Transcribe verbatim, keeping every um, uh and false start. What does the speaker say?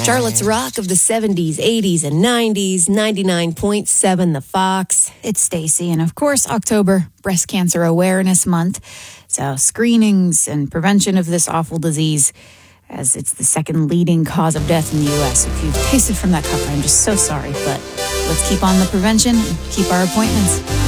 Charlotte's Rock of the seventies, eighties, and nineties, ninety-nine point seven The Fox. It's Stacy, and of course, October, Breast Cancer Awareness Month. So screenings and prevention of this awful disease, as it's the second leading cause of death in the U S. If you've tasted from that cup, I'm just so sorry, but let's keep on the prevention and keep our appointments.